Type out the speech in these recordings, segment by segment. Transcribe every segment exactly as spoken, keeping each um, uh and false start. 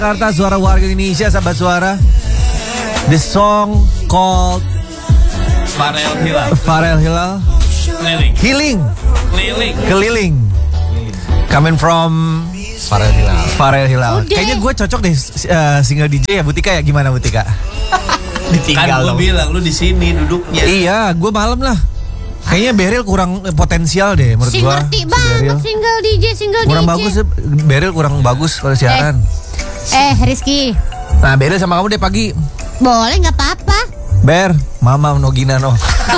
Jakarta, suara warga Indonesia, sahabat suara. The song called Farel Hilal. Farel Hilal. Keliling. Healing. Keliling. Keliling. Coming from Farel Hilal. Farel Hilal. Udah. Kayaknya gue cocok deh uh, single D J ya Butika ya, gimana Butika? Kan gue bilang lu di sini duduknya. Iya, gue malam lah. Kayaknya Beril kurang potensial deh menurut Si gue. ngerti banget single D J, single Kurang D J. bagus, Beril kurang bagus kalau siaran. Eh, Rizky, Nah, Beril sama kamu deh pagi. boleh nggak apa-apa? Ber, Mama Nogina no.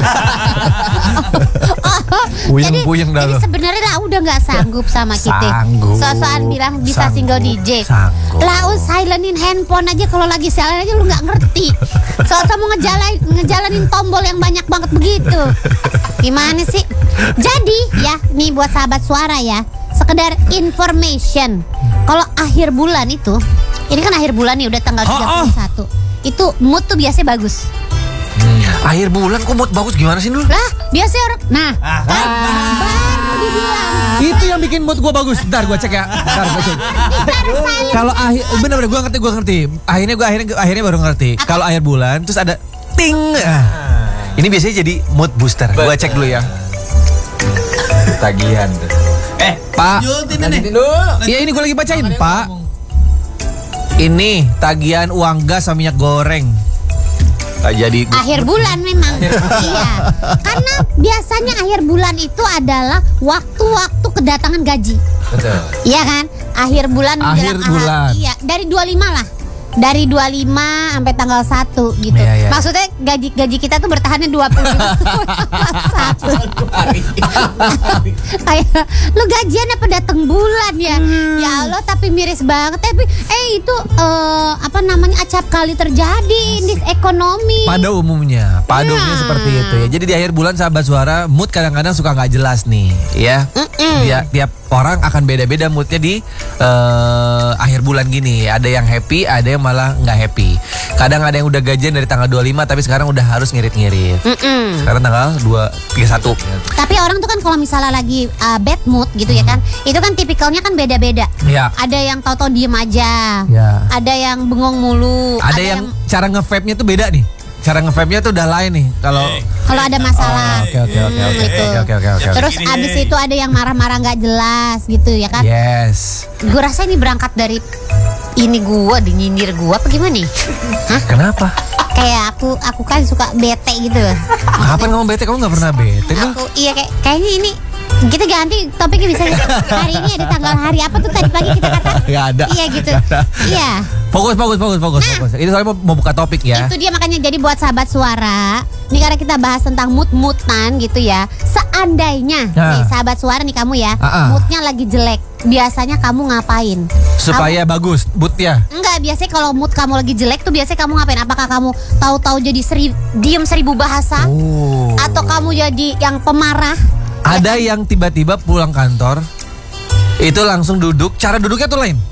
Puyeng-puyeng dah Jadi lo. sebenarnya lah udah nggak sanggup sama kita. Sanggup. Sosokan bilang bisa Sanggup. single D J. Sanggup. Lah, oh, silentin handphone aja kalau lagi silent aja lu nggak ngerti. Soalnya mau ngejalanin ngejalanin tombol yang banyak banget begitu. Gimana sih? Jadi ya, nih buat sahabat suara ya, sekedar information. Kalau akhir bulan itu, ini kan akhir bulan nih udah tanggal tiga puluh satu. Itu mood tuh biasanya bagus. Akhir bulan kok mood bagus gimana sih Nul? Lah, biasa orang. Nah, Ah, kan baru dibilang. Itu yang bikin mood gue bagus. Bentar gue cek ya. Bentar gue cek. Kalau akhir bener-bener gue ngerti gue ngerti. Akhirnya gue akhirnya akhirnya baru ngerti. Kalau akhir bulan terus ada ting. Ah. Ini biasanya jadi mood booster. Gue cek dulu ya. Tagihan tuh. Eh, Pak. lanjutin nih. Iya ini gue lagi bacain Pak. Ini tagihan uang gas sama minyak goreng. Gak jadi. Akhir bulan memang. Iya. Karena biasanya akhir bulan itu adalah waktu-waktu kedatangan gaji. Betul. Iya kan? Akhir bulan Akhir menjelang bulan. ahad. Iya, dari dua puluh lima lah. Dari dua puluh lima sampai tanggal satu gitu. Iya, iya. Maksudnya gaji gaji kita tuh bertahannya dua puluh lima satu. Kayak lu gajian apa datang bulan ya? Hmm. Ya Allah, tapi miris banget. Tapi eh itu eh, apa namanya acap kali terjadi di ekonomi. Pada umumnya, pada Ya. umumnya seperti itu ya. Jadi di akhir bulan sahabat suara, mood kadang-kadang suka nggak jelas nih, ya. Mm-mm. Dia tiap orang akan beda-beda moodnya di eh, akhir bulan gini. Ada yang happy, ada yang malah nggak happy. Kadang ada yang udah gajian dari tanggal dua puluh lima, tapi sekarang udah harus ngirit-ngirit. Mm-mm. Sekarang tanggal dua tiga puluh satu. Tapi orang tuh kan kalau misalnya lagi uh, bad mood gitu ya kan, itu kan tipikalnya kan beda-beda. Ya. Ada yang tahu-tahu diem aja, Ya. ada yang bengong mulu, Ada, yang, cara nge-vape-nya tuh beda nih. Cara nge-vape-nya tuh udah lain nih. Kalau kalau ada masalah. Oke oke oke Hmm, oke itu. oke oke oke oke. Terus Gini, abis hey. itu ada yang marah-marah nggak jelas gitu ya kan. Yes. Gue rasa ini berangkat dari ini gua dinyindir gua apa gimana nih? Hah? Kenapa? Kayak aku aku kan suka bete gitu. Kapan kamu bete? Kamu nggak pernah bete loh. Aku iya kayak kayaknya ini kita ganti topiknya bisa hari ini ada tanggal hari apa tuh tadi pagi kita kata. Gak ada. Iya gitu. Gak ada. Iya. Fokus, fokus, fokus, fokus, fokus. Ini soalnya mau, mau buka topik ya. Itu dia makanya jadi buat sahabat suara. Ini karena kita bahas tentang mood-moodan gitu ya. Seandainya Nah. nih sahabat suara nih kamu ya, Ah-ah. moodnya lagi jelek. Biasanya kamu ngapain? Supaya bagus moodnya. Enggak, biasanya kalau mood kamu lagi jelek tuh biasanya kamu ngapain? Apakah kamu tahu-tahu jadi seri, diem seribu bahasa? Oh. Atau kamu jadi yang pemarah? Ada yang tiba-tiba pulang kantor itu langsung duduk. Cara duduknya tuh lain.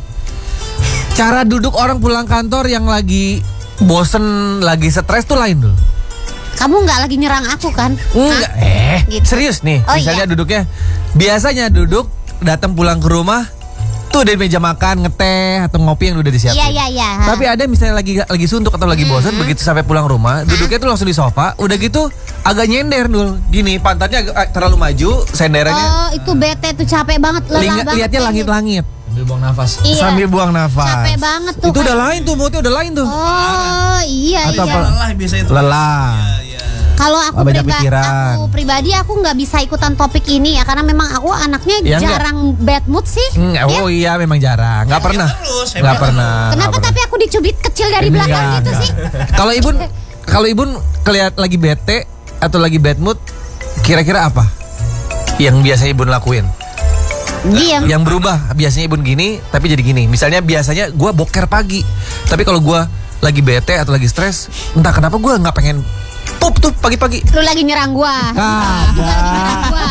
Cara duduk orang pulang kantor yang lagi bosen, lagi stres tuh lain dulu. Kamu nggak lagi nyerang aku kan? Enggak, Hah? eh Gitu. serius nih. Oh, Misalnya iya. duduknya biasanya duduk datang pulang ke rumah tuh dari meja makan ngeteh atau ngopi yang udah disiapin. Iya iya iya. Tapi ada misalnya lagi lagi suntuk atau lagi bosan, begitu sampai pulang rumah, duduknya tuh langsung di sofa, udah gitu agak nyender dulu. Gini, pantatnya agak, terlalu maju, senderannya. Oh, itu bete tuh capek banget, lelah Lihat banget. lihatnya kayaknya. langit-langit Sambil buang nafas. Iya. sambil buang nafas. Capek banget tuh, Itu udah kayak- lain tuh, moodnya udah lain tuh. Oh, iya Atau iya. apa? Lelah biasanya itu. Lelah. Iya. Kalau aku Banyak priba- pikiran. aku pribadi aku nggak bisa ikutan topik ini ya karena memang aku anaknya Ya, enggak. jarang bad mood sih. Enggak, Ya. oh iya memang jarang, nggak pernah, terus, nggak hebat pernah. Kenapa nggak tapi aku dicubit kecil dari belakang Enggak, gitu enggak. sih? Kalau Ibun, kalau Ibun kelihat lagi bete atau lagi bad mood, kira-kira apa yang biasanya Ibun lakuin? Diam. Yang berubah biasanya Ibun gini, tapi jadi gini. Misalnya biasanya gue boker pagi, tapi kalau gue lagi bete atau lagi stres, entah kenapa gue nggak pengen pup tuh pagi-pagi. Lu lagi nyerang gua. Kagak, Bukan lagi nyerang gua.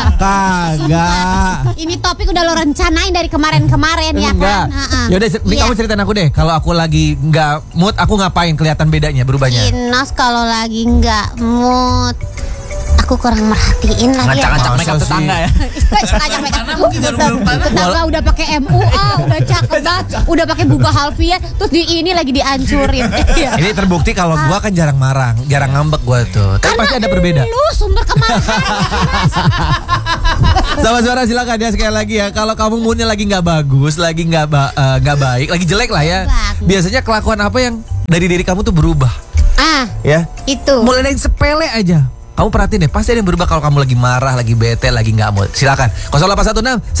kagak. Ini topik udah lo rencanain dari kemarin-kemarin ya Enggak. kan? Heeh. Yaudah, ini Iya. kamu ceritain aku deh. Kalau aku lagi nggak mood, aku ngapain? Kelihatan bedanya, berubahnya. Inas kalau lagi nggak mood, aku Aku kurang merhatiin lagi ya. Ngacak-ngacak makeup Masa tetangga sih? ya. Ngacak make up. Tetangga udah pakai M U A, udah cakep banget, udah pakai bubah Halfia, terus di ini lagi dihancurin. Iya. Ini terbukti kalau gua kan jarang marah, jarang ngambek gua tuh. Tapi pasti ada berbeda. Lu sumber kemarahan. Sama suara silakan ya sekali lagi ya. Kalau kamu moodnya lagi nggak bagus, lagi nggak ba- eh, nggak baik, lagi jelek lah ya. Bagus. Biasanya kelakuan apa yang dari diri kamu tuh berubah, Ah, ya? itu. Mulai dari sepele aja. Kamu perhatiin deh, pasti ada yang berubah kalau kamu lagi marah, lagi bete, lagi nggak mood. Silakan. nol delapan satu enam